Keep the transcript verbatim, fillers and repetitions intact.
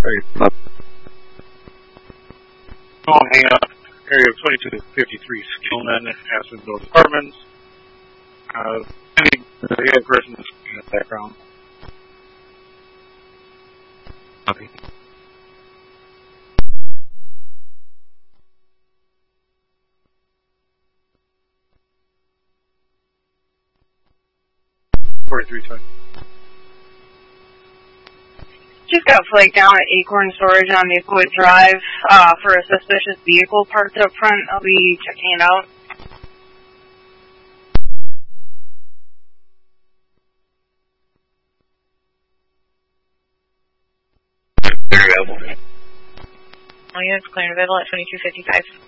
Oh, hang up. Area twenty-two fifty-three Skillman, Aspenville Apartments. Uh, any the person in the background. Okay. forty-three twenty. Just got flagged down at Acorn Storage on Maplewood Drive uh, for a suspicious vehicle parked up front. I'll be checking it out. Clear available. All units clear and available at twenty-two fifty-five.